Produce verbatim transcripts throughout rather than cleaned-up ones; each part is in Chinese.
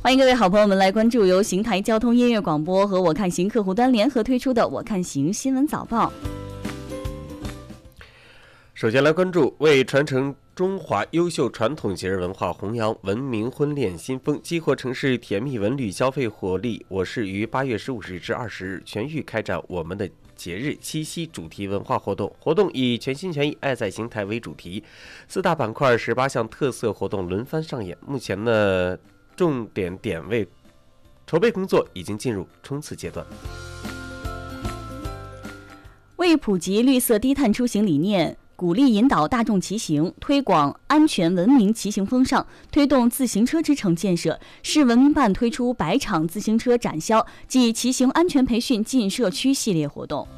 欢迎各位好朋友们来关注由邢台交通音乐广播和我看行客户端联合推出的我看行新闻早报。 首先来关注为传承中华优秀传统节日文化，弘扬文明婚恋新风，激活城市甜蜜文旅消费活力，我市于八月十五日至二十日全域开展我们的节日七夕主题文化活动。活动以全心全意爱在邢台为主题，四大板块十八项特色活动轮番上演。目前呢，重点点位筹备工作已经进入冲刺阶段。 为普及绿色低碳出行理念，鼓励引导大众骑行，推广安全文明骑行风尚，推动自行车之城建设，市文明办推出百场自行车展销暨骑行安全培训进社区系列活动。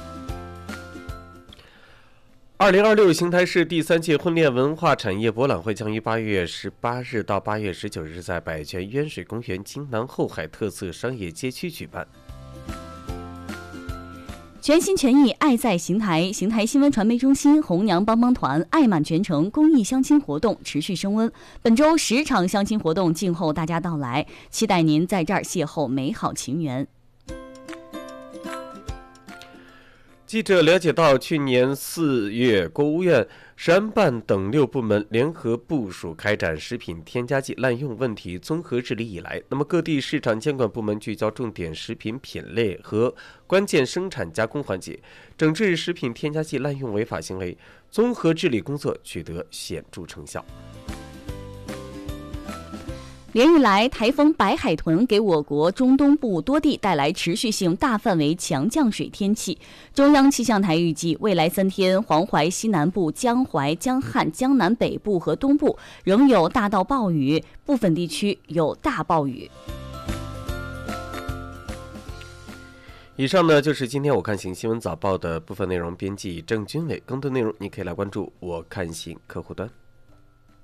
二零二六邢台市第三届婚恋文化产业博览会将于八月十八日到八月十九日在百泉渊水公园京南后海特色商业街区举办。 全心全意爱在邢台，邢台新闻传媒中心红娘帮帮团爱满全城公益相亲活动持续升温，本周十场相亲活动静候大家到来，期待您在这儿邂逅美好情缘。 记者了解到，去年四月，国务院、食安办等六部门联合部署开展食品添加剂滥用问题综合治理以来，那么各地市场监管部门聚焦重点食品品类和关键生产加工环节，整治食品添加剂滥用违法行为，综合治理工作取得显著成效。 连日来，台风白海豚给我国中东部多地带来持续性大范围强降水天气。中央气象台预计，未来三天，黄淮西南部、江淮、江汉、江南北部和东部仍有大到暴雨，部分地区有大暴雨。 以上呢就是今天我看行新闻早报的部分内容，编辑郑军伟。更多内容你可以来关注我看行客户端。